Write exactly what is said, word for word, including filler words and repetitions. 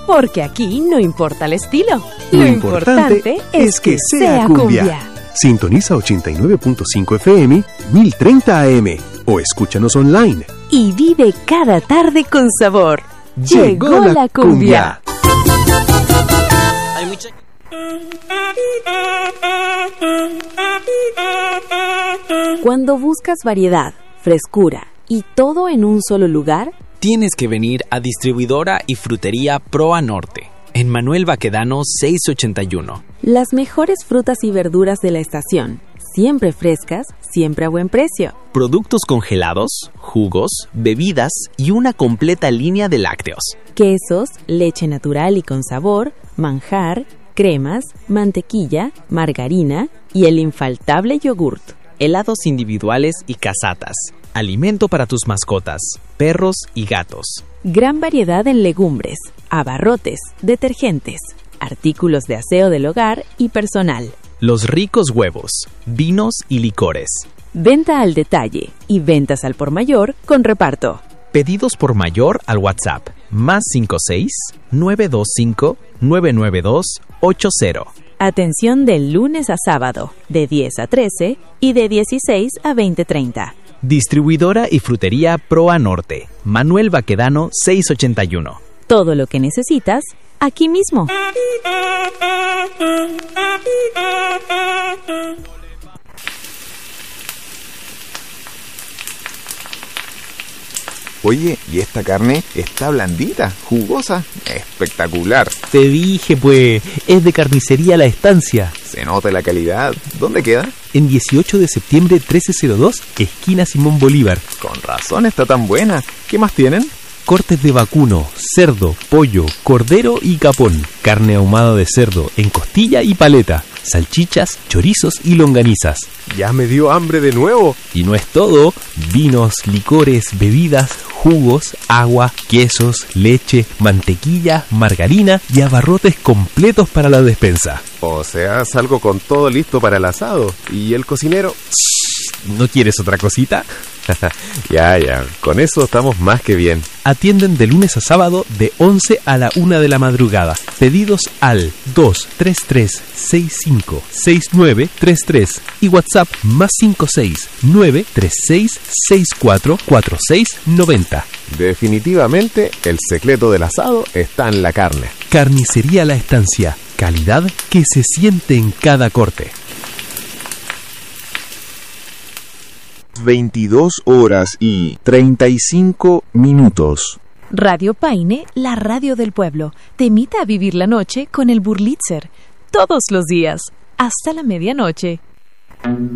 Porque aquí no importa el estilo. Lo, Lo importante, importante es que sea cumbia. cumbia. Sintoniza ochenta y nueve punto cinco F M, mil treinta A M o escúchanos online. Y vive cada tarde con sabor. Llegó, Llegó la, la cumbia. cumbia. Hay mucha... Cuando buscas variedad, frescura y todo en un solo lugar, tienes que venir a Distribuidora y Frutería Proa Norte, en Manuel Baquedano seiscientos ochenta y uno. Las mejores frutas y verduras de la estación, siempre frescas, siempre a buen precio. Productos congelados, jugos, bebidas y una completa línea de lácteos. Quesos, leche natural y con sabor, manjar, cremas, mantequilla, margarina y el infaltable yogurt. Helados individuales y casatas. Alimento para tus mascotas, perros y gatos. Gran variedad en legumbres, abarrotes, detergentes, artículos de aseo del hogar y personal. Los ricos huevos, vinos y licores. Venta al detalle y ventas al por mayor con reparto. Pedidos por mayor al WhatsApp más cinco seis, nueve dos cinco, nueve nueve dos, ocho cero. Atención del lunes a sábado, de diez a trece y de dieciséis a veinte treinta. Distribuidora y Frutería Proa Norte, Manuel Baquedano seiscientos ochenta y uno. Todo lo que necesitas, aquí mismo. Oye, ¿y esta carne está blandita, jugosa? Espectacular. Te dije, pues, es de Carnicería La Estancia. Se nota la calidad. ¿Dónde queda? En dieciocho de septiembre trece cero dos, esquina Simón Bolívar. Con razón está tan buena. ¿Qué más tienen? Cortes de vacuno, cerdo, pollo, cordero y capón. Carne ahumada de cerdo en costilla y paleta. Salchichas, chorizos y longanizas. Ya me dio hambre de nuevo. Y no es todo. Vinos, licores, bebidas, jugos, agua, quesos, leche, mantequilla, margarina y abarrotes completos para la despensa. O sea, salgo con todo listo para el asado. ¿Y el cocinero? ¿No quieres otra cosita? Ya, ya, con eso estamos más que bien. Atienden de lunes a sábado de once a la una de la madrugada. Pedidos al dos tres tres, seis cinco, seis nueve tres tres y WhatsApp más cinco seis, nueve tres seis, seis cuatro, cuatro seis nueve cero. Definitivamente, el secreto del asado está en la carne. Carnicería La Estancia. Calidad que se siente en cada corte. veintidós horas y treinta y cinco minutos. Radio Paine, la radio del pueblo, te invita a vivir la noche con el Burlitzer. Todos los días, hasta la medianoche.